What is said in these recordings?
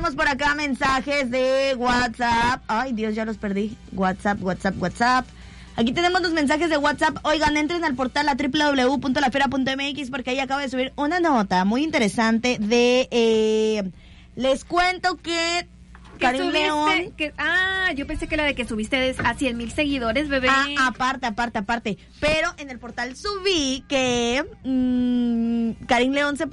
tenemos por acá mensajes de WhatsApp. Ay, Dios, ya los perdí. WhatsApp. Aquí tenemos los mensajes de WhatsApp. Oigan, entren al portal a www.lafiera.mx porque ahí acabo de subir una nota muy interesante de... les cuento que Karim León... yo pensé que la de que subiste a 100,000 seguidores, bebé. Aparte. Pero en el portal subí que Karim León se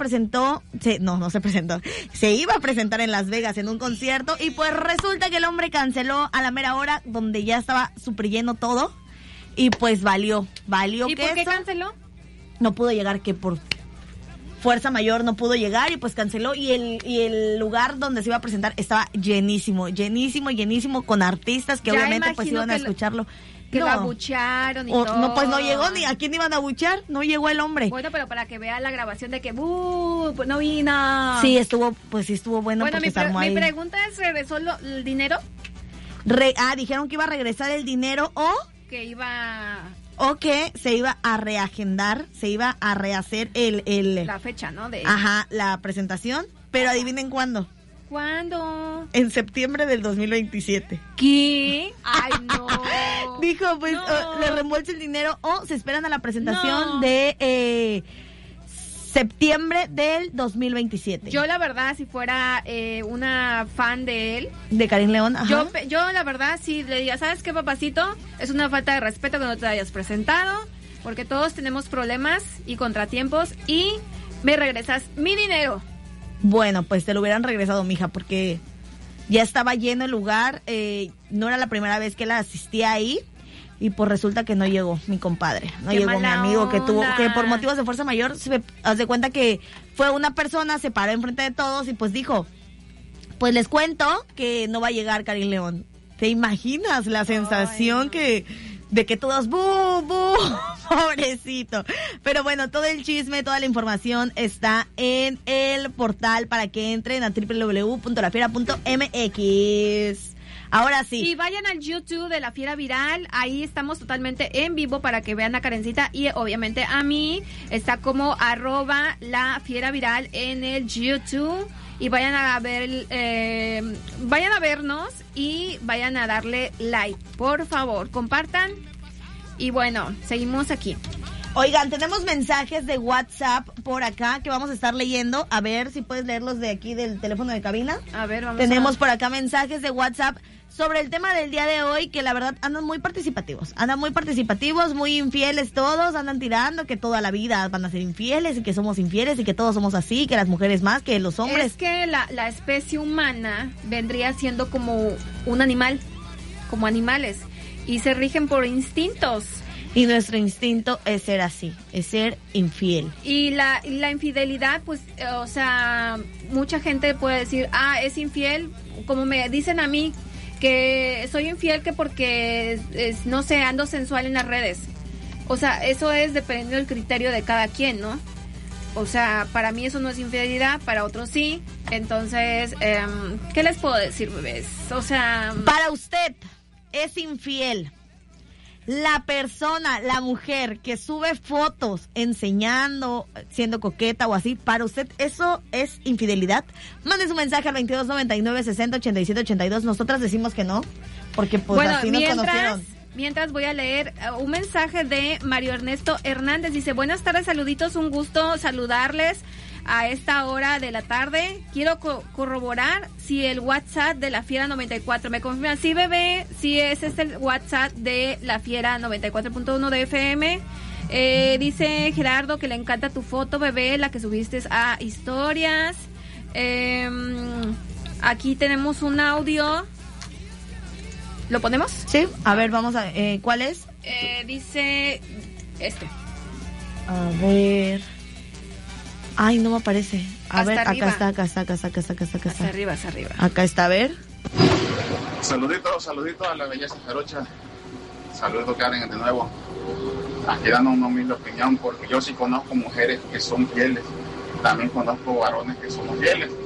iba a presentar en Las Vegas en un concierto y pues resulta que el hombre canceló a la mera hora donde ya estaba súper lleno todo y pues valió ¿Y por qué canceló? No pudo llegar, que por fuerza mayor no pudo llegar y pues canceló y el lugar donde se iba a presentar estaba llenísimo con artistas que ya obviamente pues iban a escucharlo. Lo abuchearon y todo. No, pues no llegó, ni a quién iban a abuchear, no llegó el hombre. Bueno, pero para que vea la grabación de que pues no vino. Sí, estuvo bueno porque se armó ahí. Mi pregunta es, ¿regresó el dinero? Dijeron que iba a regresar el dinero o que se iba a reagendar, se iba a rehacer la fecha, ¿no? La presentación, pero adivinen cuándo. ¿Cuándo? En septiembre del 2027. ¿Qué? Ay, no. Dijo, pues, le reembolsa el dinero o se esperan a la presentación de septiembre del 2027. Yo, la verdad, si fuera una fan de él... De Karim León, ajá. Yo, la verdad, sí le diría, ¿sabes qué, papacito? Es una falta de respeto que no te hayas presentado, porque todos tenemos problemas y contratiempos, y me regresas mi dinero. Bueno, pues te lo hubieran regresado, mija, porque ya estaba lleno el lugar, no era la primera vez que él asistía ahí, y pues resulta que no llegó mi compadre, llegó mi amigo que por motivos de fuerza mayor, haz de cuenta que fue una persona, se paró enfrente de todos y pues dijo, pues les cuento que no va a llegar Karim León. ¿Te imaginas la sensación de que todos ¡bu! Pobrecito. Pero bueno, todo el chisme, toda la información está en el portal para que entren a www.lafiera.mx. Ahora sí. Y vayan al YouTube de La Fiera Viral, ahí estamos totalmente en vivo para que vean a Karencita y obviamente a mí, está como @LaFieraViral en el YouTube y vayan a vernos y vayan a darle like, por favor, compartan y bueno, seguimos aquí. Oigan, tenemos mensajes de WhatsApp por acá que vamos a estar leyendo, a ver si puedes leerlos de aquí del teléfono de cabina. A ver, Tenemos por acá mensajes de WhatsApp sobre el tema del día de hoy, que la verdad andan muy participativos, muy infieles todos, andan tirando que toda la vida van a ser infieles y que somos infieles y que todos somos así, que las mujeres más que los hombres. Es que la especie humana vendría siendo como un animal, como animales, y se rigen por instintos. Y nuestro instinto es ser así, es ser infiel. Y la infidelidad, pues, o sea, mucha gente puede decir, es infiel, como me dicen a mí, que soy infiel que porque, no sé, ando sensual en las redes. O sea, eso es dependiendo del criterio de cada quien, ¿no? O sea, para mí eso no es infidelidad, para otros sí. Entonces, ¿qué les puedo decir, bebés? O sea... Para usted, es infiel la persona, la mujer que sube fotos enseñando, siendo coqueta o así, para usted eso es infidelidad. Mande su mensaje al 2299-608782. Nosotras decimos que no, porque pues así nos conocieron. Mientras voy a leer un mensaje de Mario Ernesto Hernández. Dice, buenas tardes, saluditos, un gusto saludarles a esta hora de la tarde. Quiero corroborar si el WhatsApp de La Fiera 94 me confirma. Sí, bebé, sí, ese es el WhatsApp de La Fiera 94.1 de FM. Dice Gerardo que le encanta tu foto, bebé, la que subiste a historias. Aquí tenemos un audio. ¿Lo ponemos? Sí, a ver, vamos a... ¿cuál es? Dice este. A ver... Ay, no me aparece. A ver, arriba. Acá está. Hasta arriba. Acá está, a ver. Saluditos a la belleza jarocha. Saludos, Karen, de nuevo. Aquí dando una humilde opinión, porque yo sí conozco mujeres que son fieles. También conozco varones que somos fieles.